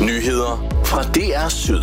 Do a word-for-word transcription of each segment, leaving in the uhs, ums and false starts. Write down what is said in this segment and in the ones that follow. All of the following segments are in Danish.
Nyheder fra D R Syd.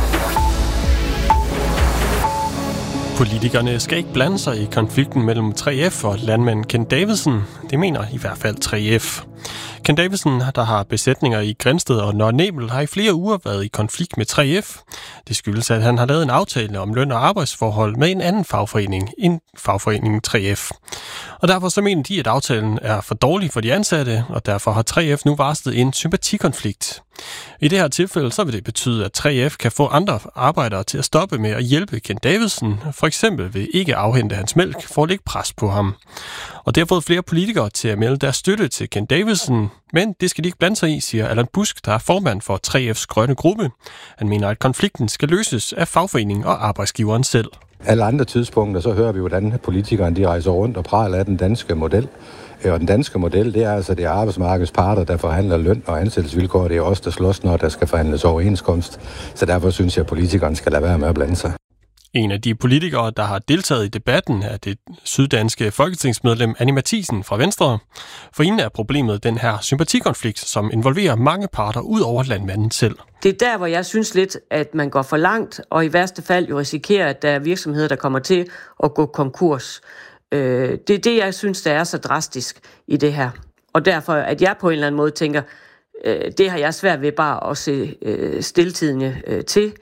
Politikerne skal ikke blande sig i konflikten mellem tre F og landmand Ken Davidsen. Det mener i hvert fald tre F. Ken Davidsen, der har besætninger i Grindsted og Nørre Nebel, har i flere uger været i konflikt med tre F. Det skyldes, at han har lavet en aftale om løn- og arbejdsforhold med en anden fagforening end fagforeningen tre F. Og derfor så mener de, at aftalen er for dårlig for de ansatte, og derfor har tre F nu varslet en sympatikonflikt. I det her tilfælde så vil det betyde, at tre F kan få andre arbejdere til at stoppe med at hjælpe Ken Davidsen, for eksempel ved ikke at afhente hans mælk for at lægge pres på ham. Og det har fået flere politikere til at melde deres støtte til Ken Davidsen, men det skal de ikke blande sig i, siger Allan Busk, der er formand for tre F's grønne gruppe. Han mener, at konflikten skal løses af fagforeningen og arbejdsgiveren selv. Alle andre tidspunkter, så hører vi, hvordan politikerne de rejser rundt og praler af den danske model. Og den danske model, det er altså det er arbejdsmarkedets parter, der forhandler løn og ansættelsesvilkår. Det er også der slås, når der skal forhandles overenskomst. Så derfor synes jeg, at politikerne skal lade være med at blande sig. En af de politikere, der har deltaget i debatten, er det syddanske folketingsmedlem Annie Matthiesen fra Venstre. For hende er problemet den her sympatikonflikt, som involverer mange parter ud over landmanden selv. Det er der, hvor jeg synes lidt, at man går for langt, og i værste fald jo risikerer, at der er virksomheder, der kommer til at gå konkurs. Det er det, jeg synes, der er så drastisk i det her. Og derfor, at jeg på en eller anden måde tænker, det har jeg svært ved bare at se stiltidende til.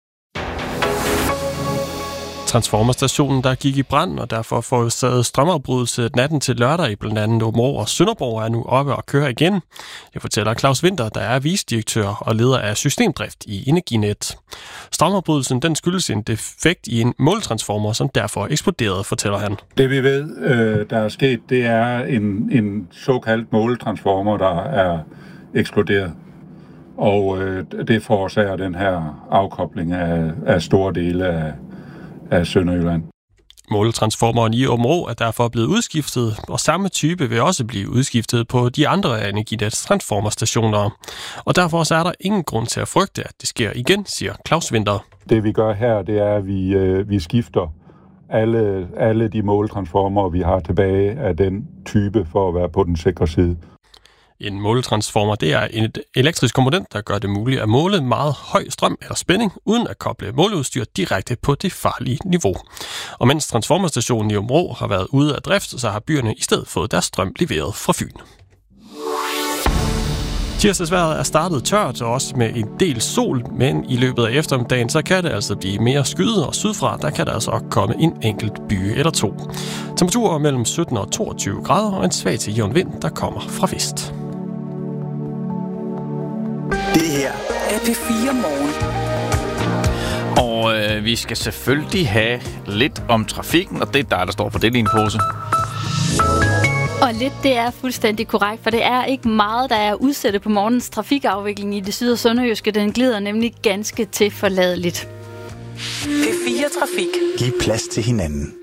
Transformerstationen, der gik i brand, og derfor forårsagede strømafbrydelse natten til lørdag i blandt andet Aabenraa og Sønderborg er nu oppe og kører igen. Det fortæller Claus Winter, der er vicedirektør og leder af systemdrift i Energinet. Strømafbrydelsen den skyldes en defekt i en måltransformer, som derfor eksploderede, fortæller han. Det vi ved, der er sket, det er en, en såkaldt måltransformer, der er eksploderet. Og det forårsager den her afkobling af, af store dele af af Sønderjylland. Måletransformeren i Aabenraa er derfor blevet udskiftet, og samme type vil også blive udskiftet på de andre af Energinets transformerstationer. Og derfor så er der ingen grund til at frygte, at det sker igen, siger Claus Winter. Det vi gør her, det er, at vi, øh, vi skifter alle, alle de måletransformer, vi har tilbage af den type for at være på den sikre side. En måletransformer det er en elektrisk komponent, der gør det muligt at måle meget høj strøm eller spænding, uden at koble måleudstyr direkte på det farlige niveau. Og mens transformerstationen i Aabenraa har været ude af drift, så har byerne i stedet fået deres strøm leveret fra Fyn. Tirsdagsvejret er startet tørt og også med en del sol, men i løbet af eftermiddagen så kan det altså blive mere skyet, og sydfra der kan der altså også komme en enkelt byge eller to. Temperaturer mellem sytten og toogtyve grader og en svag til jævn vind, der kommer fra vest. Det her er P fire Morgen. Og øh, vi skal selvfølgelig have lidt om trafikken, og det er dig, der står på det lige pose. Og lidt, det er fuldstændig korrekt, for det er ikke meget, der er udsættet på morgens trafikafvikling i det syd- og sønderjyske. Den glider nemlig ganske tilforladeligt. P fire Trafik. Giv plads til hinanden.